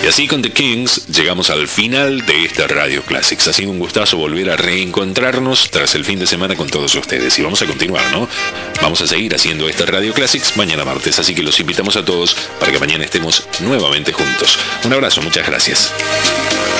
Y así con The Kings llegamos al final de esta Radio Classics. Ha sido un gustazo volver a reencontrarnos tras el fin de semana con todos ustedes. Y vamos a continuar, ¿no? Vamos a seguir haciendo esta Radio Classics mañana martes. Así que los invitamos a todos para que mañana estemos nuevamente juntos. Un abrazo, muchas gracias.